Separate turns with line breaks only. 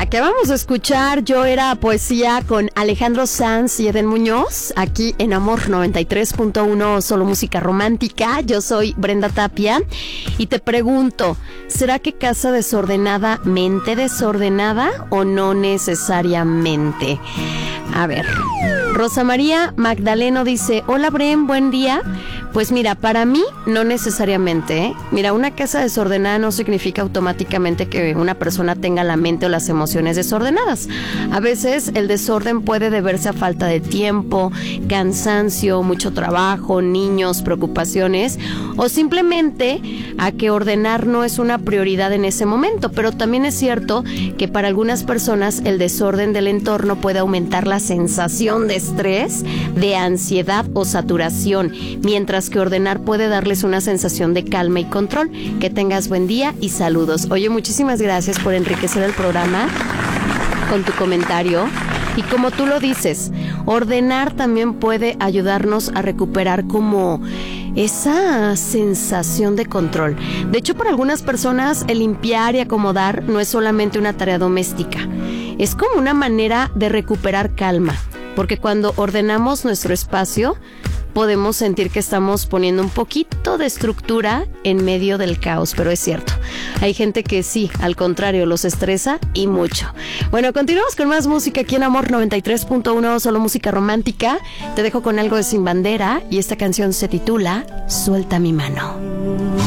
Acabamos de escuchar Yo Era Poesía con Alejandro Sanz y Eden Muñoz, aquí en Amor 93.1, solo música romántica. Yo soy Brenda Tapia y te pregunto, ¿será que casa desordenada, mente desordenada o no necesariamente? A ver, Rosa María Magdaleno dice, hola Bren, buen día. Pues mira, para mí no necesariamente, ¿eh? Mira, una casa desordenada no significa automáticamente que una persona tenga la mente o las emociones desordenadas. A veces el desorden puede deberse a falta de tiempo, cansancio, mucho trabajo, niños, preocupaciones o simplemente a que ordenar no es una prioridad en ese momento. Pero también es cierto que para algunas personas el desorden del entorno puede aumentar la sensación de estrés, de ansiedad o saturación, mientras que ordenar puede darles una sensación de calma y control. Que tengas buen día y saludos. Oye, muchísimas gracias por enriquecer el programa con tu comentario. Y como tú lo dices, ordenar también puede ayudarnos a recuperar como esa sensación de control. De hecho, para algunas personas el limpiar y acomodar no es solamente una tarea doméstica, es como una manera de recuperar calma, porque cuando ordenamos nuestro espacio podemos sentir que estamos poniendo un poquito de estructura en medio del caos, pero es cierto, hay gente que sí, al contrario, los estresa y mucho. Bueno, continuamos con más música aquí en Amor 93.1, solo música romántica. Te dejo con algo de Sin Bandera y esta canción se titula Suelta mi mano.